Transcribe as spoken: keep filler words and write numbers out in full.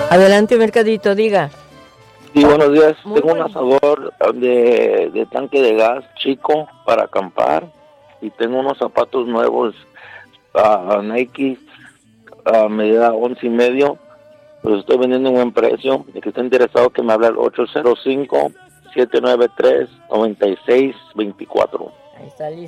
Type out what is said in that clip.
Adelante, Mercadito, diga. Sí, buenos días. Muy Tengo bueno. un asador de, de tanque de gas chico para acampar y tengo unos zapatos nuevos uh, Nike a medida once y medio. Los estoy vendiendo en buen precio. El que está interesado que me hable al ocho cero cinco, siete nueve tres, nueve seis dos cuatro. Ahí está listo.